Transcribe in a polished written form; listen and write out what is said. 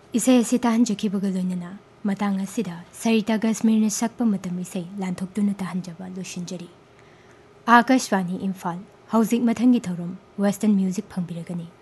इसे असी ताहनजखिबगा लोइनना मतंग असिदा सरिता गस्मीरना सक्पा मतम इसे लांथोक्तुना ताहनजबा लोइसिनजरी। Akashvani Imphal हौजिक मथंगी थौरम western music फंबिरगनी।